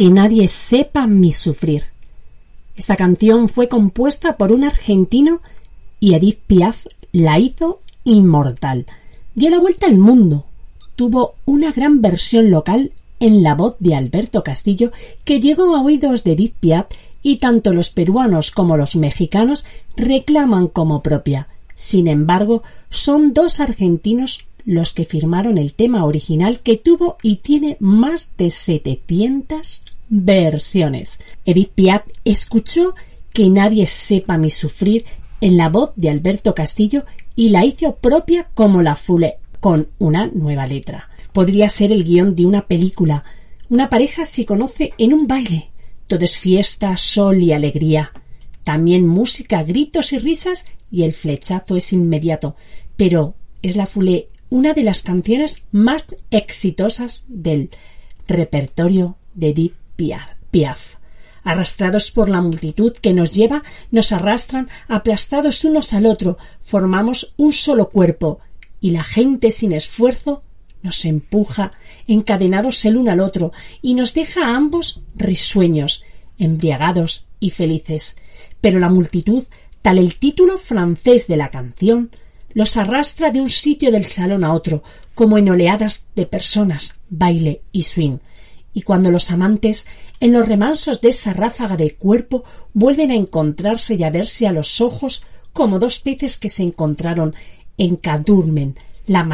Que nadie sepa mi sufrir. Esta canción fue compuesta por un argentino y Edith Piaf la hizo inmortal. Dio la vuelta al mundo. Tuvo una gran versión local en la voz de Alberto Castillo que llegó a oídos de Edith Piaf y tanto los peruanos como los mexicanos reclaman como propia. Sin embargo, son dos argentinos los que firmaron el tema original que tuvo y tiene más de 700 versiones. Edith Piaf escuchó Que nadie sepa mi sufrir en la voz de Alberto Castillo y la hizo propia como la Fule, con una nueva letra. Podría ser el guión de una película. Una pareja se conoce en un baile. Todo es fiesta, sol y alegría. También música, gritos y risas y el flechazo es inmediato. Pero es la Fule una de las canciones más exitosas del repertorio de Edith Piaf. Arrastrados por la multitud que nos lleva, nos arrastran aplastados unos al otro, formamos un solo cuerpo y la gente sin esfuerzo nos empuja, encadenados el uno al otro, y nos deja a ambos risueños, embriagados y felices. Pero la multitud, tal el título francés de la canción, los arrastra de un sitio del salón a otro, como en oleadas de personas, baile y swing. Y cuando los amantes, en los remansos de esa ráfaga de cuerpo, vuelven a encontrarse y a verse a los ojos como dos peces que se encontraron en Cadurmen, la